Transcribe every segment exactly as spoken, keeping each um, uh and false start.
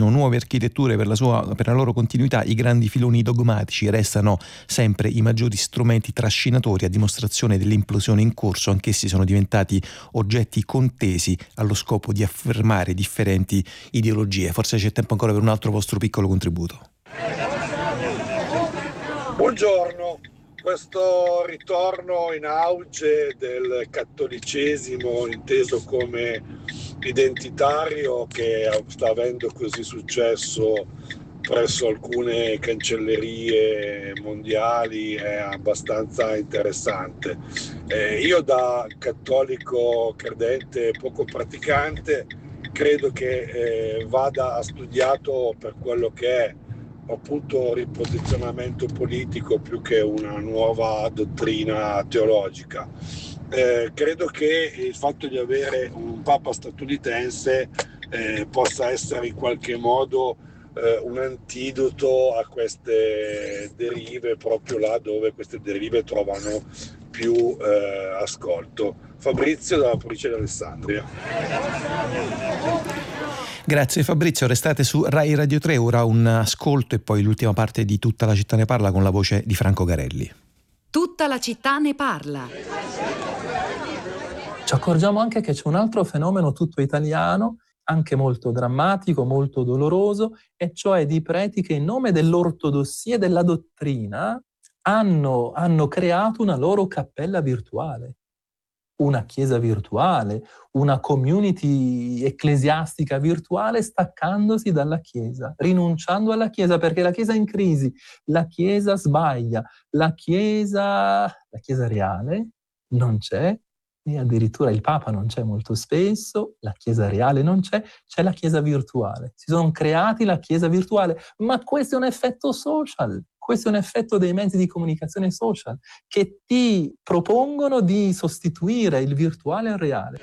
emergino nuove architetture per la, sua, per la loro continuità, i grandi filoni dogmatici restano sempre i maggiori strumenti trascinatori a dimostrazione dell'implosione in corso, anch'essi sono diventati oggetti contesi allo scopo di affermare differenti ideologie. Forse c'è tempo ancora per un altro vostro piccolo contributo. Buongiorno. Questo ritorno in auge del cattolicesimo inteso come identitario, che sta avendo così successo presso alcune cancellerie mondiali, è abbastanza interessante. Eh, io da cattolico credente poco praticante credo che eh, vada studiato per quello che è, appunto, riposizionamento politico più che una nuova dottrina teologica. Eh, credo che il fatto di avere un papa statunitense eh, possa essere in qualche modo eh, un antidoto a queste derive, proprio là dove queste derive trovano più eh, ascolto. Fabrizio dalla provincia di Alessandria. Grazie Fabrizio, restate su Rai Radio tre, ora un ascolto e poi l'ultima parte di Tutta la città ne parla con la voce di Franco Garelli. Tutta la città ne parla. Ci accorgiamo anche che c'è un altro fenomeno tutto italiano, anche molto drammatico, molto doloroso, e cioè di preti che in nome dell'ortodossia e della dottrina hanno, hanno creato una loro cappella virtuale. Una chiesa virtuale, una community ecclesiastica virtuale, staccandosi dalla chiesa, rinunciando alla chiesa, perché la chiesa è in crisi, la chiesa sbaglia, la chiesa, la chiesa reale non c'è, e addirittura il Papa non c'è molto spesso, la chiesa reale non c'è, c'è la chiesa virtuale. Si sono creati la chiesa virtuale, ma questo è un effetto social. Questo è un effetto dei mezzi di comunicazione social che ti propongono di sostituire il virtuale al reale.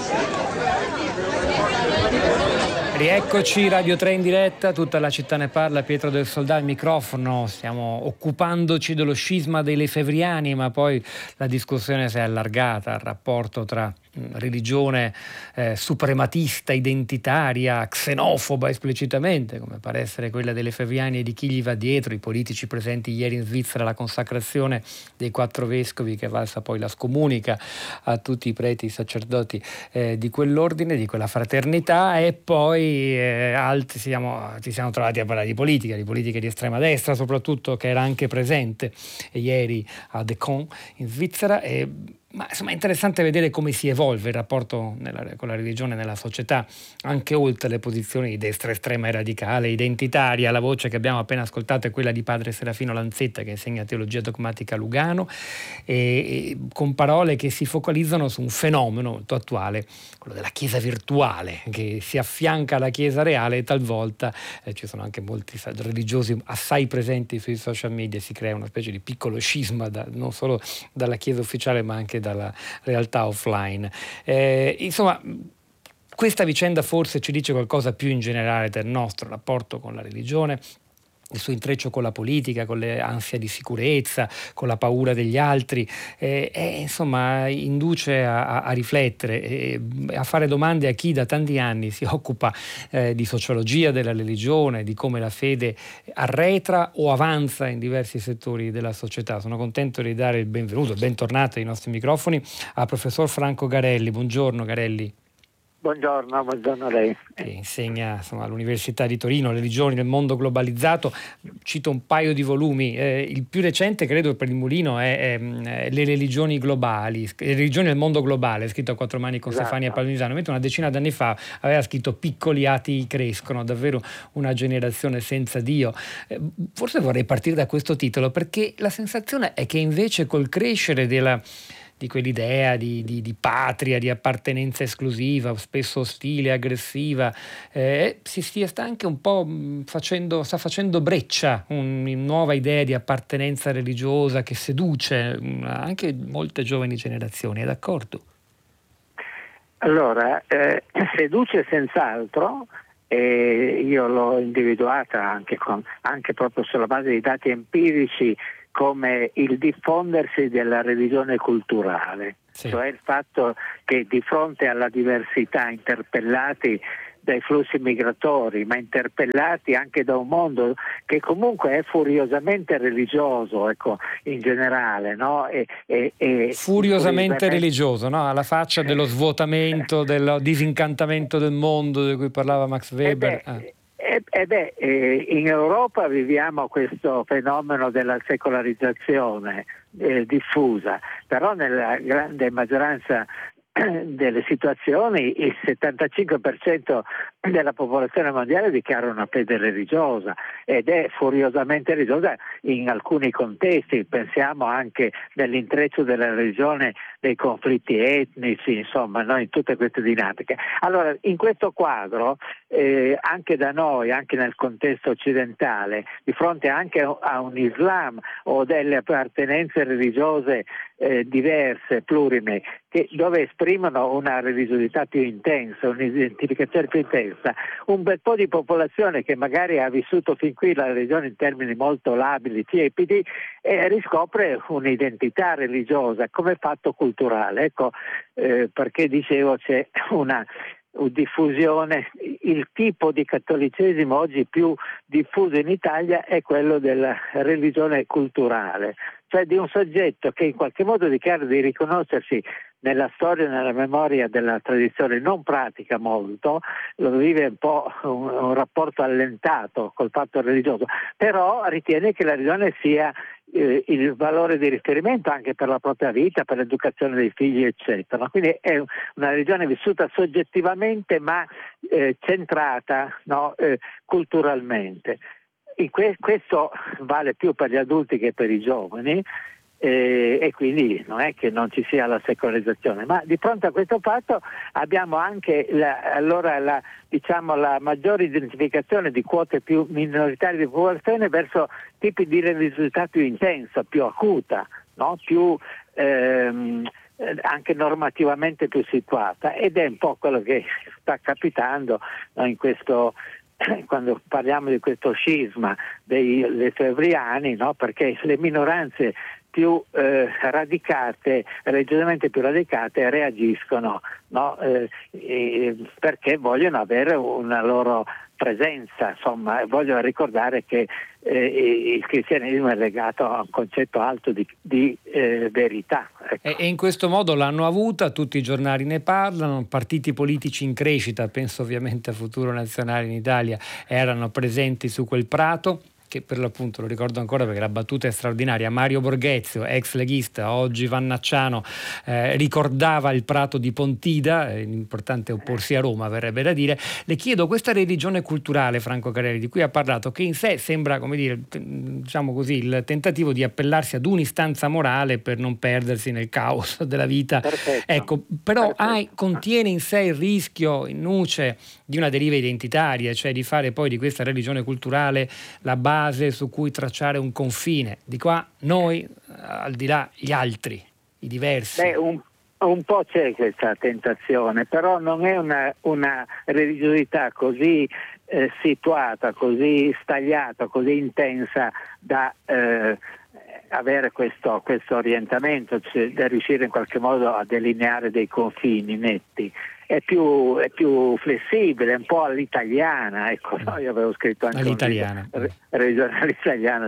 Rieccoci, Radio tre in diretta, Tutta la città ne parla, Pietro del Soldà al microfono. Stiamo occupandoci dello scisma dei lefebvriani, ma poi la discussione si è allargata al rapporto tra religione eh, suprematista, identitaria, xenofoba esplicitamente, come pare essere quella dei lefebvriani e di chi gli va dietro, i politici presenti ieri in Svizzera alla consacrazione dei quattro vescovi, che è valsa poi la scomunica a tutti i preti, i sacerdoti eh, di quell'ordine, di quella fraternità, e poi eh, altri siamo, ci siamo trovati a parlare di politica, di politica di estrema destra soprattutto, che era anche presente ieri a De Con in Svizzera. E ma insomma è interessante vedere come si evolve il rapporto nella, con la religione nella società, anche oltre le posizioni di destra estrema e radicale, identitaria. La voce che abbiamo appena ascoltato è quella di padre Serafino Lanzetta, che insegna teologia dogmatica a Lugano, e, e con parole che si focalizzano su un fenomeno molto attuale, quello della chiesa virtuale, che si affianca alla chiesa reale, e talvolta eh, ci sono anche molti religiosi assai presenti sui social media, si crea una specie di piccolo scisma da, non solo dalla chiesa ufficiale ma anche dalla realtà offline. Eh, insomma, questa vicenda forse ci dice qualcosa più in generale del nostro rapporto con la religione, il suo intreccio con la politica, con le ansie di sicurezza, con la paura degli altri, eh, e insomma induce a, a riflettere e a fare domande a chi da tanti anni si occupa eh, di sociologia della religione, di come la fede arretra o avanza in diversi settori della società. Sono contento di dare il benvenuto, bentornato ai nostri microfoni al professor Franco Garelli. Buongiorno Garelli. Buongiorno, buongiorno a lei. Che insegna insomma, all'Università di Torino religioni nel mondo globalizzato. Cito un paio di volumi. Eh, il più recente, credo, per il Mulino è, è Le religioni globali, le religioni nel mondo globale, scritto a quattro mani con esatto. Stefania Palmisano, mentre una decina d'anni fa aveva scritto Piccoli atei crescono, davvero una generazione senza Dio. Eh, forse vorrei partire da questo titolo, perché la sensazione è che invece col crescere della di quell'idea di, di, di patria, di appartenenza esclusiva, spesso ostile, aggressiva, eh, si stia sta anche un po' facendo, sta facendo breccia una nuova idea di appartenenza religiosa che seduce anche molte giovani generazioni, è d'accordo? Allora, eh, seduce senz'altro, e io l'ho individuata anche, con, anche proprio sulla base di dati empirici come il diffondersi della religione culturale, sì. Cioè il fatto che di fronte alla diversità interpellati dai flussi migratori, ma interpellati anche da un mondo che comunque è furiosamente religioso, ecco, in generale, no? E, e, e furiosamente religioso, no? Alla faccia dello svuotamento, del disincantamento del mondo di cui parlava Max Weber. Eh beh, eh, eh beh, eh, in Europa viviamo questo fenomeno della secolarizzazione eh, diffusa, però nella grande maggioranza delle situazioni il settantacinque per cento della popolazione mondiale dichiara una fede religiosa ed è furiosamente religiosa in alcuni contesti, pensiamo anche nell'intreccio della religione dei conflitti etnici, insomma, no? In tutte queste dinamiche. Allora, in questo quadro, eh, anche da noi, anche nel contesto occidentale, di fronte anche a un Islam o delle appartenenze religiose eh, diverse, plurime, che, dove esprimono una religiosità più intensa, un'identificazione più intensa, un bel po' di popolazione che magari ha vissuto fin qui la religione in termini molto labili, tiepidi, e riscopre un'identità religiosa come fatto culturale. Ecco eh, perché dicevo c'è una diffusione, il tipo di cattolicesimo oggi più diffuso in Italia è quello della religione culturale, cioè di un soggetto che in qualche modo dichiara di riconoscersi nella storia e nella memoria della tradizione, non pratica molto, lo vive un po' un, un rapporto allentato col fatto religioso, però ritiene che la religione sia eh, il valore di riferimento anche per la propria vita, per l'educazione dei figli, eccetera. Quindi è una religione vissuta soggettivamente ma eh, centrata, no, eh, culturalmente. E que- questo vale più per gli adulti che per i giovani. Eh, e quindi non è che non ci sia la secolarizzazione, ma di fronte a questo fatto abbiamo anche la, allora la, diciamo, la maggiore identificazione di quote più minoritarie di popolazione verso tipi di religiosità più intensa, più acuta, no? più ehm, anche normativamente più situata, ed è un po' quello che sta capitando, no? in questo quando parliamo di questo scisma dei lefebvriani, no? Perché le minoranze più eh, radicate, religiosamente più radicate, reagiscono, no? eh, eh, perché vogliono avere una loro presenza, insomma, vogliono ricordare che eh, il cristianesimo è legato a un concetto alto di, di eh, verità. Ecco. E, e in questo modo l'hanno avuta, tutti i giornali ne parlano, partiti politici in crescita, penso ovviamente a Futuro Nazionale in Italia, erano presenti su quel prato, che per l'appunto lo ricordo ancora perché la battuta è straordinaria. Mario Borghezio, ex leghista, oggi vannacciano, eh, ricordava il prato di Pontida, è importante opporsi a Roma, verrebbe da dire. Le chiedo, questa religione culturale, Franco Carreri, di cui ha parlato, che in sé sembra, come dire, diciamo così, il tentativo di appellarsi ad un'istanza morale per non perdersi nel caos della vita. Perfetto. Ecco, però Perfetto. ha, contiene in sé il rischio, in nuce, di una deriva identitaria, cioè di fare poi di questa religione culturale la base su cui tracciare un confine. Di qua noi, al di là gli altri, i diversi. Beh, un, un po' c'è questa tentazione, però non è una, una religiosità così eh, situata, così stagliata, così intensa da eh, avere questo, questo orientamento, cioè da riuscire in qualche modo a delineare dei confini netti. È più, è più flessibile, un po' all'italiana, ecco, no? Io avevo scritto anche all'italiana. un libro regionale italiano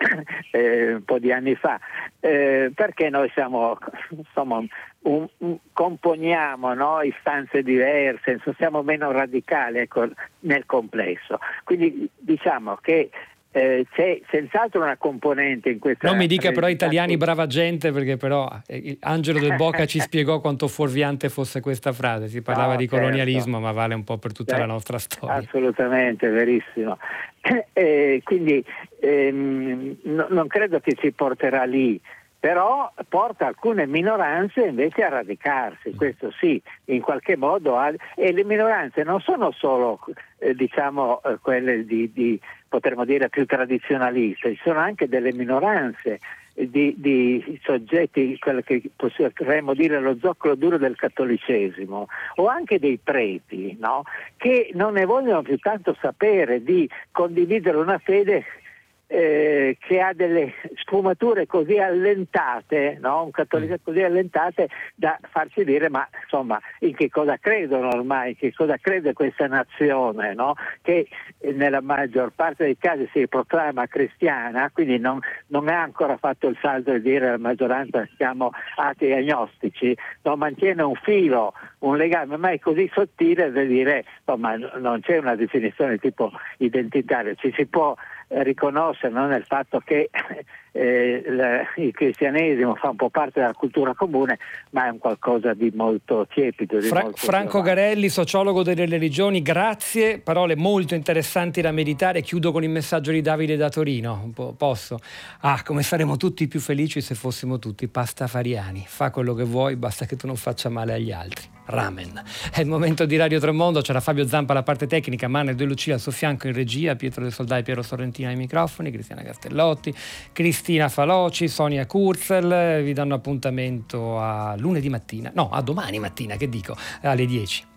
eh, un po' di anni fa, eh, perché noi siamo, insomma, un, un, componiamo, no? istanze diverse, insomma, siamo meno radicali, ecco, nel complesso. Quindi diciamo che Eh, c'è senz'altro una componente in questa. Non mi dica però italiani brava gente, perché però eh, Angelo Del Boca ci spiegò quanto fuorviante fosse questa frase. Si parlava no, di certo. colonialismo, ma vale un po' per tutta Beh, la nostra storia. Assolutamente, verissimo. Eh, quindi ehm, no, non credo che ci porterà lì, però porta alcune minoranze invece a radicarsi, questo sì, in qualche modo. Ha, e le minoranze non sono solo eh, diciamo eh, quelle di, di potremmo dire più tradizionaliste, ci sono anche delle minoranze di, di soggetti, quello che potremmo dire lo zoccolo duro del cattolicesimo, o anche dei preti, no? Che non ne vogliono più tanto sapere di condividere una fede eh, che ha delle sfumature così allentate, no? Un cattolico così allentate da farci dire ma insomma in che cosa credono ormai, in che cosa crede questa nazione, no? Che nella maggior parte dei casi si proclama cristiana, quindi non, non ha ancora fatto il salto di dire la maggioranza siamo atei agnostici, no? Mantiene un filo, un legame mai così sottile da dire insomma non c'è una definizione tipo identitaria, ci si può riconoscere, no, nel fatto che eh, la, il cristianesimo fa un po' parte della cultura comune, ma è un qualcosa di molto tiepido. Di Fra- molto Franco giovane. Garelli, sociologo delle religioni, grazie, parole molto interessanti da meditare. Chiudo con il messaggio di Davide da Torino, un po', posso? Ah, come saremmo tutti più felici se fossimo tutti pastafariani. Fa quello che vuoi, basta che tu non faccia male agli altri. Ramen. È il momento di Radio Tremondo, c'era Fabio Zampa alla parte tecnica, Manuel De Lucia al suo fianco in regia, Pietro del Soldai, Piero Sorrentino ai microfoni, Cristiana Castellotti, Cristina Faloci, Sonia Kurzel. Vi danno appuntamento a lunedì mattina, no, a domani mattina, che dico, alle dieci.